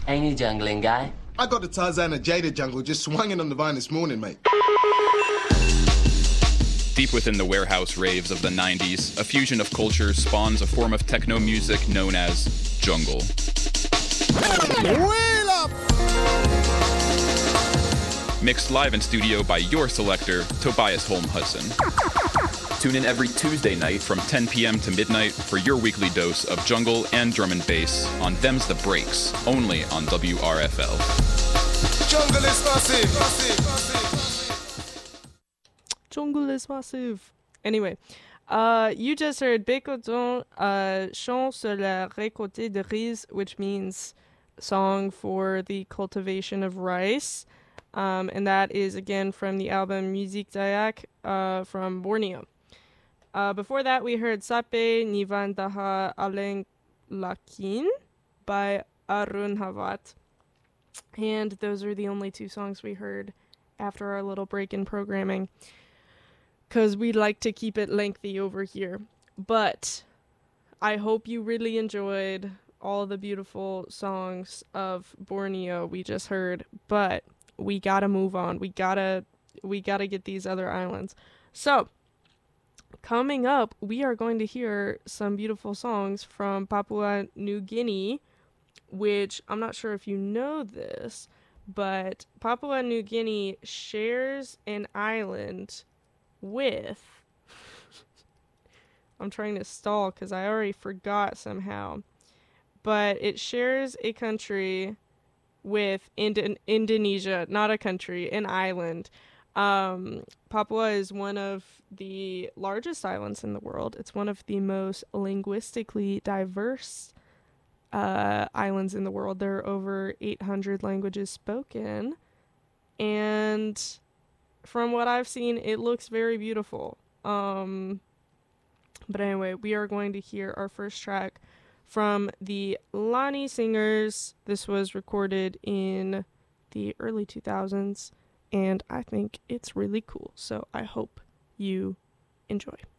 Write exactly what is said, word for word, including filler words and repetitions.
Ain't he jungling, guy? I got the Tarzan and Jada jungle just swinging on the vine this morning, mate. Deep within the warehouse raves of the nineties, a fusion of cultures spawns a form of techno music known as jungle. Wheel up! Mixed live in studio by your selector, Tobias Holm Hudson. Tune in every Tuesday night from ten p.m. to midnight for your weekly dose of jungle and drum and bass on Them's the Breaks, only on W R F L. Jungle is massive. Jungle is massive. Anyway, uh, you just heard Bécoton, uh, Chant sur la récolte de riz, which means song for the cultivation of rice. Um, and that is, again, from the album Musique Dayak uh, from Borneo. Uh, before that, we heard Sape Nivan Daha Aleng Lakin by Arun Havat. And those are the only two songs we heard after our little break in programming, because we like to keep it lengthy over here. But I hope you really enjoyed all the beautiful songs of Borneo we just heard. But we gotta move on. We gotta we gotta get these other islands. So coming up, we are going to hear some beautiful songs from Papua New Guinea, which I'm not sure if you know this, but Papua New Guinea shares an island with... I'm trying to stall because I already forgot somehow. But it shares a country with Indo- Indonesia, not a country, an island. Um, Papua is one of the largest islands in the world. It's one of the most linguistically diverse uh, islands in the world. There are over eight hundred languages spoken. And from what I've seen, it looks very beautiful. Um, but anyway, we are going to hear our first track from the Lani Singers. This was recorded in the early two thousands. And I think it's really cool. So I hope you enjoy.